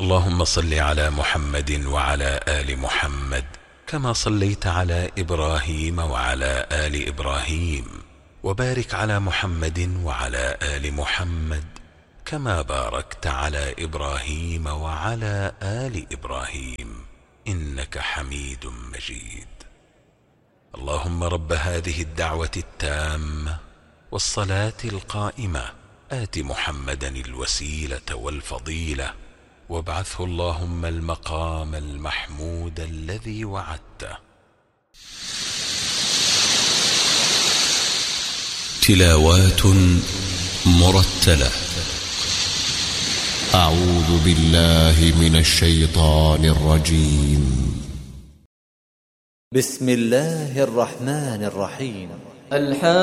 اللهم صل على محمد وعلى آل محمد كما صليت على إبراهيم وعلى آل إبراهيم، وبارك على محمد وعلى آل محمد كما باركت على إبراهيم وعلى آل إبراهيم إنك حميد مجيد. اللهم رب هذه الدعوة التامة والصلاة القائمة آت محمدا الوسيلة والفضيلة وابعثه اللهم المقام المحمود الذي وعدته. تلاوات مرتلة. أعوذ بالله من الشيطان الرجيم. بسم الله الرحمن الرحيم.